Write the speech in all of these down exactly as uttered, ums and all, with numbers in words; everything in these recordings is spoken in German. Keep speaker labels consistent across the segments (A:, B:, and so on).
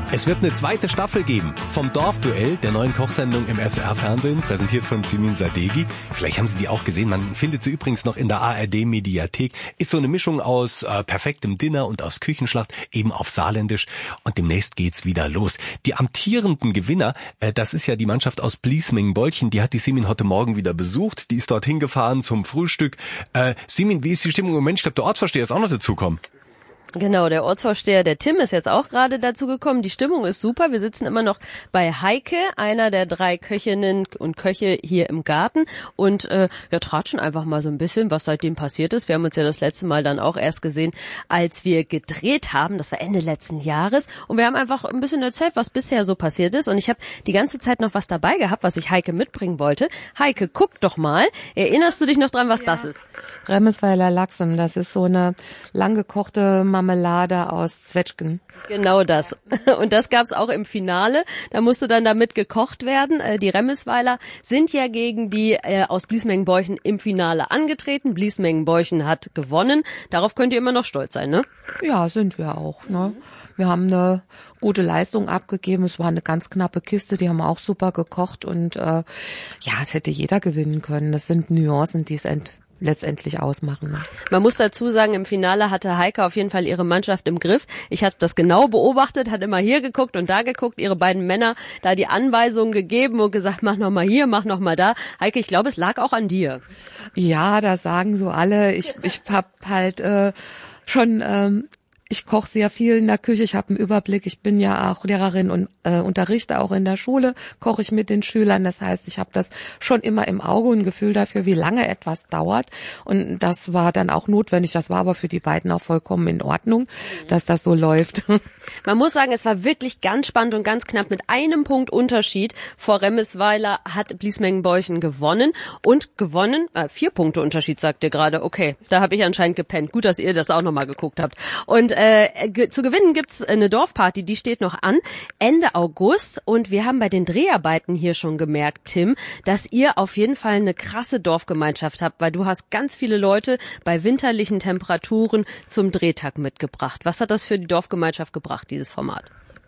A: Es wird eine zweite Staffel geben vom Dorfduell, der neuen Kochsendung im S R Fernsehen, präsentiert von Simin Sadeghi. Vielleicht haben Sie die auch gesehen. Man findet sie übrigens noch in der A R D Mediathek. Ist so eine Mischung aus äh, perfektem Dinner und aus Küchenschlacht, eben auf Saarländisch. Und demnächst geht's wieder los. Die amtierenden Gewinner, äh, das ist ja die Mannschaft aus Bliesmingen-Bolchen, die hat die Simin heute Morgen wieder besucht. Die ist dorthin gefahren zum Frühstück. Äh, Simin, wie ist die Stimmung im Moment? Ich glaube, der Ortsvorsteher ist auch noch dazugekommen.
B: Genau, der Ortsvorsteher, der Tim, ist jetzt auch gerade dazu gekommen. Die Stimmung ist super. Wir sitzen immer noch bei Heike, einer der drei Köchinnen und Köche hier im Garten, und äh, wir tratschen einfach mal so ein bisschen, was seitdem passiert ist. Wir haben uns ja das letzte Mal dann auch erst gesehen, als wir gedreht haben. Das war Ende letzten Jahres. Und wir haben einfach ein bisschen erzählt, was bisher so passiert ist. Und ich habe die ganze Zeit noch was dabei gehabt, was ich Heike mitbringen wollte. Heike, guck doch mal. Erinnerst du dich noch dran, was ja. das ist?
C: Remmesweiler Lachsen. Das ist so eine langgekochte Marmelade aus Zwetschgen.
B: Genau das. Und das gab's auch im Finale. Da musste dann damit gekocht werden. Die Remmesweiler sind ja gegen die äh, aus Bliesmengen-Bolchen im Finale angetreten. Bliesmengen-Bolchen hat gewonnen. Darauf könnt ihr immer noch stolz sein, ne?
C: Ja, sind wir auch, ne? Wir haben eine gute Leistung abgegeben. Es war eine ganz knappe Kiste. Die haben auch super gekocht. Und äh, ja, es hätte jeder gewinnen können. Das sind Nuancen, die es ent letztendlich ausmachen.
B: Man muss dazu sagen, im Finale hatte Heike auf jeden Fall ihre Mannschaft im Griff. Ich habe das genau beobachtet, hat immer hier geguckt und da geguckt, ihre beiden Männer da die Anweisungen gegeben und gesagt, mach noch mal hier, mach noch mal da. Heike, ich glaube, es lag auch an dir.
C: Ja, das sagen so alle. Ich, ich hab halt äh, schon... Ähm, Ich koche sehr viel in der Küche, ich habe einen Überblick. Ich bin ja auch Lehrerin und äh, unterrichte auch in der Schule, koche ich mit den Schülern. Das heißt, ich habe das schon immer im Auge und ein Gefühl dafür, wie lange etwas dauert. Und das war dann auch notwendig. Das war aber für die beiden auch vollkommen in Ordnung, dass das so läuft.
B: Man muss sagen, es war wirklich ganz spannend und ganz knapp. Mit einem Punkt Unterschied vor Remmesweiler hat Bliesmengen-Bolchen gewonnen. Und gewonnen, äh, vier Punkte Unterschied, sagt ihr gerade. Okay, da habe ich anscheinend gepennt. Gut, dass ihr das auch nochmal geguckt habt. Und Äh, ge- zu gewinnen gibt's eine Dorfparty, die steht noch an, Ende August, und wir haben bei den Dreharbeiten hier schon gemerkt, Tim, dass ihr auf jeden Fall eine krasse Dorfgemeinschaft habt, weil du hast ganz viele Leute bei winterlichen Temperaturen zum Drehtag mitgebracht. Was hat das für die Dorfgemeinschaft gebracht, dieses Format?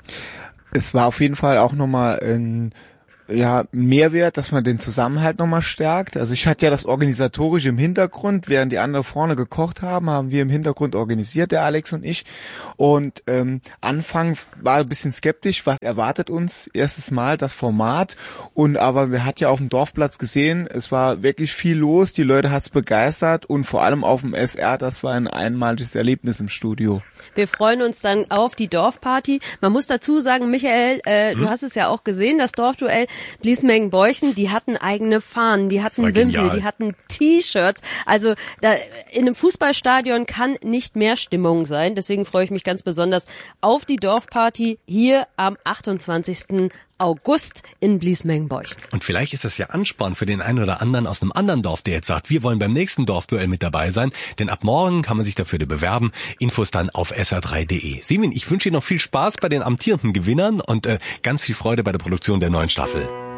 D: Es war auf jeden Fall auch nochmal ein ja, Mehrwert, dass man den Zusammenhalt nochmal stärkt. Also ich hatte ja das Organisatorische im Hintergrund, während die anderen vorne gekocht haben, haben wir im Hintergrund organisiert, der Alex und ich. Und ähm, Anfang war ein bisschen skeptisch, was erwartet uns erstes Mal das Format. Und aber wir hatten ja auf dem Dorfplatz gesehen, es war wirklich viel los, die Leute hat's begeistert und vor allem auf dem S R, das war ein einmaliges Erlebnis im Studio.
B: Wir freuen uns dann auf die Dorfparty. Man muss dazu sagen, Michael, äh, hm? du hast es ja auch gesehen, das Dorfduell Bliesmengen-Bolchen, die hatten eigene Fahnen, die hatten Wimpel, die hatten T-Shirts. Also da, in einem Fußballstadion kann nicht mehr Stimmung sein. Deswegen freue ich mich ganz besonders auf die Dorfparty hier am achtundzwanzigsten August in Bliesmengen-Bolchen.
A: Und vielleicht ist das ja Ansporn für den einen oder anderen aus einem anderen Dorf, der jetzt sagt, wir wollen beim nächsten Dorfduell mit dabei sein. Denn ab morgen kann man sich dafür bewerben. Infos dann auf S R drei Punkt de. Simin, ich wünsche Ihnen noch viel Spaß bei den amtierenden Gewinnern und äh, ganz viel Freude bei der Produktion der neuen Staffel.